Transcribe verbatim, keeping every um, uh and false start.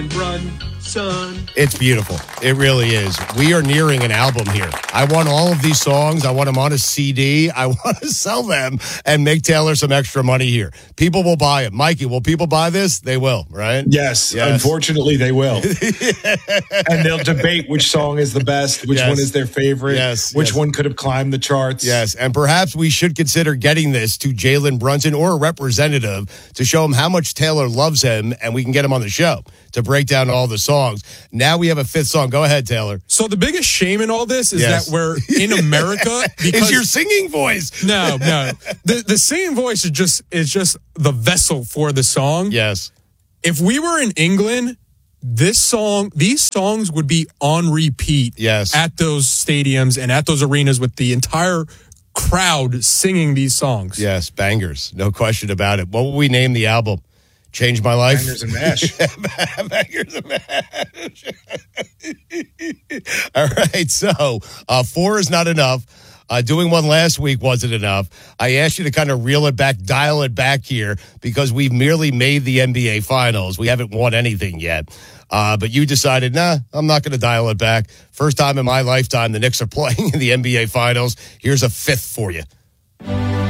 Run, son. It's beautiful. It really is. We are nearing an album here. I want all of these songs. I want them on a C D. I want to sell them and make Taylor some extra money here. People will buy it. Mikey, will people buy this? They will, right? Yes. Yes. Unfortunately, they will. And they'll debate which song is the best, which Yes. one is their favorite, Yes. which Yes. one could have climbed the charts. Yes, and perhaps we should consider getting this to Jalen Brunson or a representative to show him how much Taylor loves him, and we can get him on the show to break down all the songs. Now we have a fifth song. Go ahead, Taylor. So the biggest shame in all this is Yes. that we're in America because It's your singing voice. no, no. The the singing voice is just is just the vessel for the song. Yes. If we were in England, this song, these songs would be on repeat Yes. at those stadiums and at those arenas with the entire crowd singing these songs. Yes, bangers. No question about it. What will we name the album? Change My Life? Bangers and mash. Bangers and mash. All right, so uh, four is not enough. Uh, doing one last week wasn't enough. I asked you to kind of reel it back, dial it back here, because we've merely made the N B A Finals. We haven't won anything yet. Uh, but you decided, nah, I'm not going to dial it back. First time in my lifetime the Knicks are playing in the N B A Finals. Here's a fifth for you.